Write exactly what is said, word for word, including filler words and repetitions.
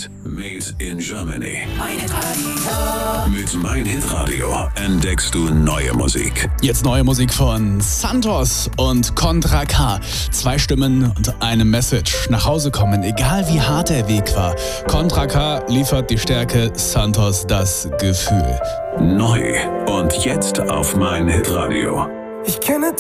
Deutschland. Made in Germany. Mein Hitradio. Mit Mein Hitradio entdeckst du neue Musik. Jetzt neue Musik von Santos und Contra K. Zwei Stimmen und eine Message. Nach Hause kommen, egal wie hart der Weg war. Contra K liefert die Stärke, Santos das Gefühl. Neu und jetzt auf Mein Hitradio. Ich kenne